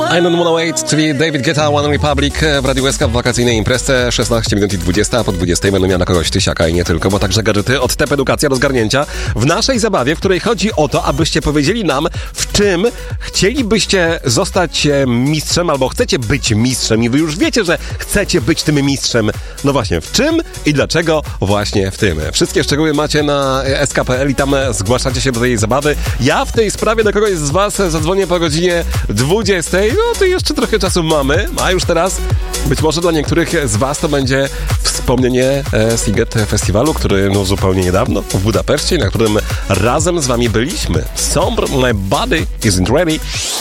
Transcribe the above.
Iron 108, czyli David Guetta, One Republic w Radiu SK w wakacyjnej imprezie 16 minut i 20, a po 20 będą miała na kogoś tysiaka i nie tylko, bo także gadżety od TEP Edukacja do zgarnięcia w naszej zabawie, w której chodzi o to, abyście powiedzieli nam, w czym chcielibyście zostać mistrzem, albo chcecie być mistrzem i wy już wiecie, że chcecie być tym mistrzem. No właśnie, w czym i dlaczego właśnie w tym. Wszystkie szczegóły macie na sk.pl i tam zgłaszacie się do tej zabawy. Ja w tej sprawie do kogoś z was zadzwonię po godzinie 20. No to jeszcze trochę czasu mamy, a już teraz być może dla niektórych z was to będzie wspomnienie Sziget Festiwalu, który no zupełnie niedawno w Budapeszcie, na którym razem z wami byliśmy. Sombre, my body isn't ready.